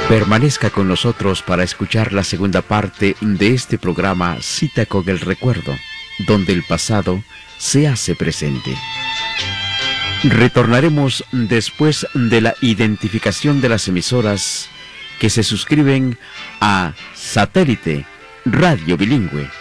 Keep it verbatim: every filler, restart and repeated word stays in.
Permanezca con nosotros para escuchar la segunda parte de este programa Cita con el Recuerdo, donde el pasado se hace presente. Retornaremos después de la identificación de las emisoras que se suscriben a Satélite Radio Bilingüe